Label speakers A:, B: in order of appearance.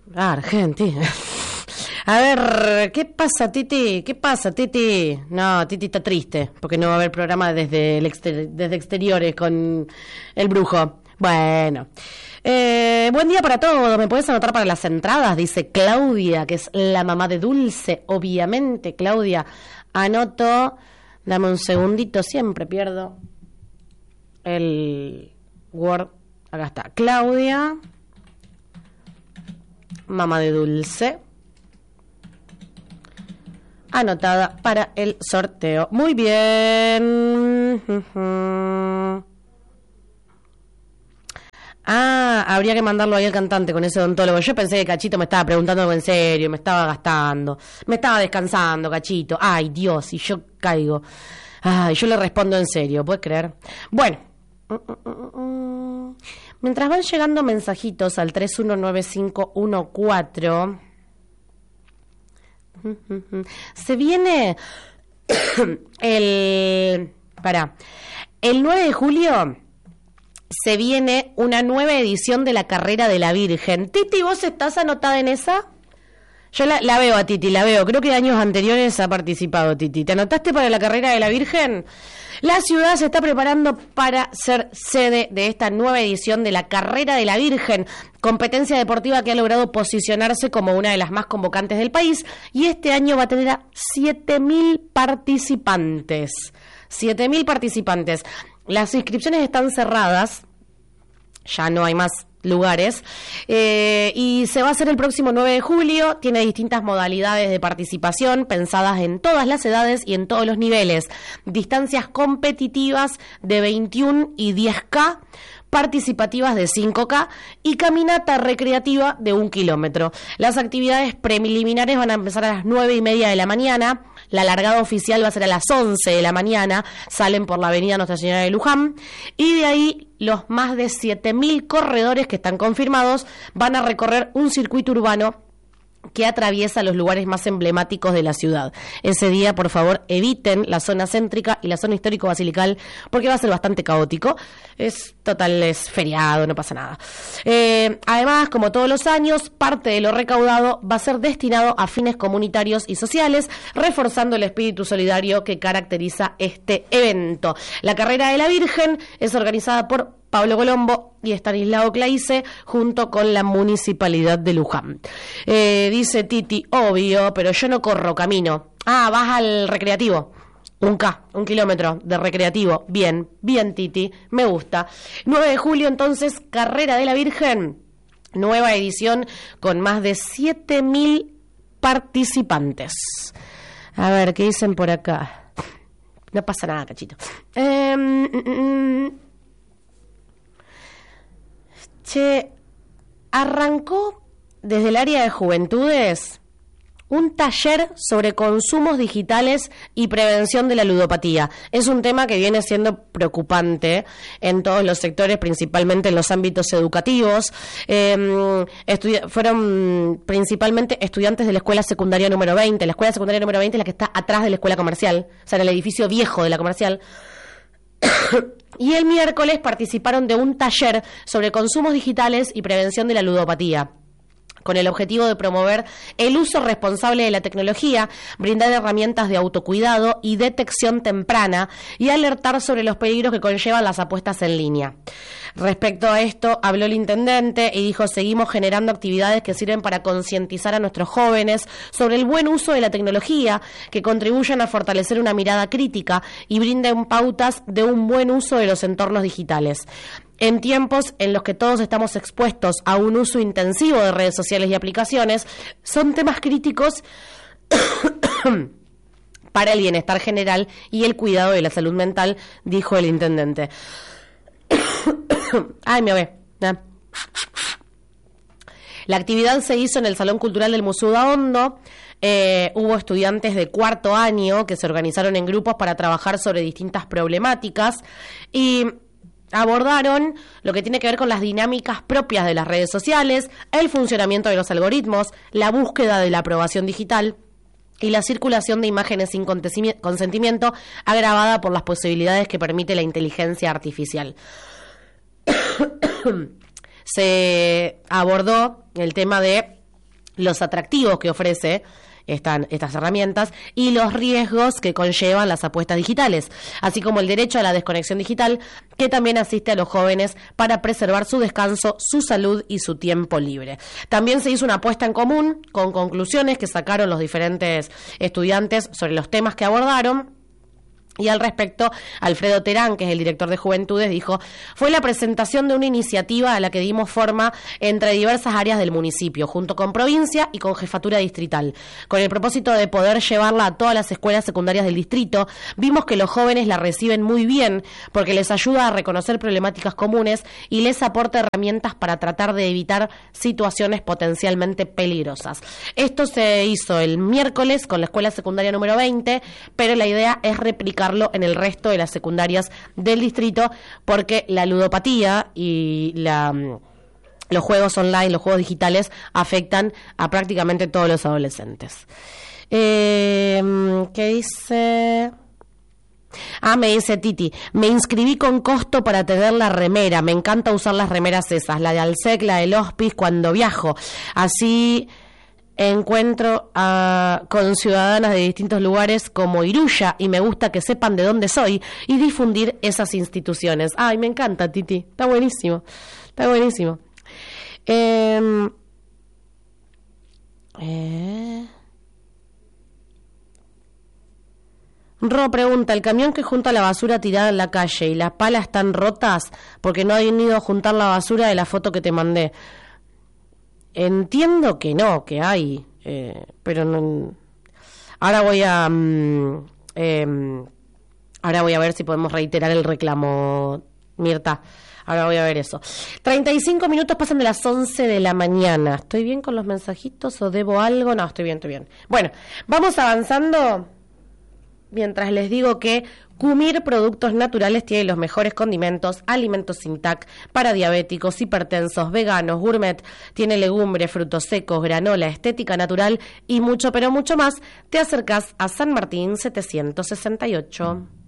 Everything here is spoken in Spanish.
A: Argentina. A ver, ¿qué pasa, Titi? ¿Qué pasa, Titi? No, Titi está triste, porque no va a haber programa desde desde exteriores con el brujo. Bueno. Buen día para todos. ¿Me puedes anotar para las entradas? Dice Claudia, que es la mamá de Dulce. Obviamente, Claudia. Anoto. Dame un segundito, siempre pierdo el Word. Acá está. Claudia, mamá de Dulce. Anotada para el sorteo. Muy bien. Habría que mandarlo ahí al cantante con ese odontólogo. Yo pensé que Cachito me estaba preguntando algo en serio, me estaba gastando, me estaba descansando, Cachito. Ay, Dios, y yo caigo. Ay, yo le respondo en serio, ¿puedes creer? Bueno. Mientras van llegando mensajitos al 319514, se viene el 9 de julio se viene una nueva edición de la Carrera de la Virgen. Titi, ¿vos estás anotada en esa? Yo la veo a Titi, la veo. Creo que de años anteriores ha participado Titi. ¿Te anotaste para la Carrera de la Virgen? La ciudad se está preparando para ser sede de esta nueva edición de la Carrera de la Virgen, competencia deportiva que ha logrado posicionarse como una de las más convocantes del país, y este año va a tener a 7.000 participantes. 7.000 participantes. Las inscripciones están cerradas, ya no hay más lugares, y se va a hacer el próximo 9 de julio. Tiene distintas modalidades de participación pensadas en todas las edades y en todos los niveles. Distancias competitivas de 21 y 10K, participativas de 5K y caminata recreativa de 1 kilómetro. Las actividades preliminares van a empezar a las 9:30 de la mañana. La largada oficial va a ser a las 11 de la mañana. Salen por la avenida Nuestra Señora de Luján. Y de ahí los más de 7.000 corredores que están confirmados van a recorrer un circuito urbano que atraviesa los lugares más emblemáticos de la ciudad. Ese día, por favor, eviten la zona céntrica y la zona histórico-basilical, porque va a ser bastante caótico. Es feriado, no pasa nada. Además, como todos los años, parte de lo recaudado va a ser destinado a fines comunitarios y sociales, reforzando el espíritu solidario que caracteriza este evento. La Carrera de la Virgen es organizada por Pablo Colombo y Estanislao Claise, junto con la Municipalidad de Luján. Dice Titi, obvio, pero yo no corro, camino. Vas al recreativo. 1 kilómetro de recreativo. Bien, bien, Titi, me gusta. 9 de julio, entonces, Carrera de la Virgen. Nueva edición con más de 7.000 participantes. A ver, ¿qué dicen por acá? No pasa nada, Cachito. Arrancó desde el área de juventudes un taller sobre consumos digitales y prevención de la ludopatía. Es un tema que viene siendo preocupante en todos los sectores, principalmente en los ámbitos educativos. Fueron principalmente estudiantes de la escuela secundaria número 20. La escuela secundaria número 20 es la que está atrás de la escuela comercial, o sea, en el edificio viejo de la comercial. Y el miércoles participaron de un taller sobre consumos digitales y prevención de la ludopatía, con el objetivo de promover el uso responsable de la tecnología, brindar herramientas de autocuidado y detección temprana y alertar sobre los peligros que conllevan las apuestas en línea. Respecto a esto, habló el intendente y dijo: seguimos generando actividades que sirven para concientizar a nuestros jóvenes sobre el buen uso de la tecnología, que contribuyan a fortalecer una mirada crítica y brinden pautas de un buen uso de los entornos digitales. En tiempos en los que todos estamos expuestos a un uso intensivo de redes sociales y aplicaciones, son temas críticos para el bienestar general y el cuidado de la salud mental, dijo el intendente. Ay, me ahogué. La actividad se hizo en el Salón Cultural del Museo Daondo. Hubo estudiantes de 4º año que se organizaron en grupos para trabajar sobre distintas problemáticas y abordaron lo que tiene que ver con las dinámicas propias de las redes sociales, el funcionamiento de los algoritmos, la búsqueda de la aprobación digital y la circulación de imágenes sin consentimiento, agravada por las posibilidades que permite la inteligencia artificial. Se abordó el tema de los atractivos que ofrece estas herramientas y los riesgos que conllevan las apuestas digitales, así como el derecho a la desconexión digital, que también asiste a los jóvenes para preservar su descanso, su salud y su tiempo libre. También se hizo una apuesta en común con conclusiones que sacaron los diferentes estudiantes sobre los temas que abordaron. Y al respecto, Alfredo Terán, que es el director de Juventudes, dijo: fue la presentación de una iniciativa a la que dimos forma entre diversas áreas del municipio, junto con provincia y con jefatura distrital. Con el propósito de poder llevarla a todas las escuelas secundarias del distrito, vimos que los jóvenes la reciben muy bien porque les ayuda a reconocer problemáticas comunes y les aporta herramientas para tratar de evitar situaciones potencialmente peligrosas. Esto se hizo el miércoles con la escuela secundaria número 20, pero la idea es replicar en el resto de las secundarias del distrito, porque la ludopatía y los juegos online, los juegos digitales afectan a prácticamente todos los adolescentes. ¿Qué dice? Me dice Titi: me inscribí con costo para tener la remera, me encanta usar las remeras esas, la de Alsec, la del Hospice cuando viajo, así encuentro con ciudadanas de distintos lugares como Iruya y me gusta que sepan de dónde soy y difundir esas instituciones. Ay, me encanta, Titi, está buenísimo, está buenísimo. Ro pregunta: el camión que junta la basura tirada en la calle y las palas están rotas porque no han ido a juntar la basura de la foto que te mandé. Entiendo que no, que hay, pero no. Ahora voy a ver si podemos reiterar el reclamo, Mirta. Ahora voy a ver eso. 35 minutos pasan de las 11 de la mañana. ¿Estoy bien con los mensajitos o debo algo? No, estoy bien, estoy bien. Bueno, vamos avanzando. Mientras les digo que Cumir Productos Naturales tiene los mejores condimentos, alimentos sin TAC para diabéticos, hipertensos, veganos, gourmet, tiene legumbres, frutos secos, granola, estética natural y mucho, pero mucho más. Te acercás a San Martín 768.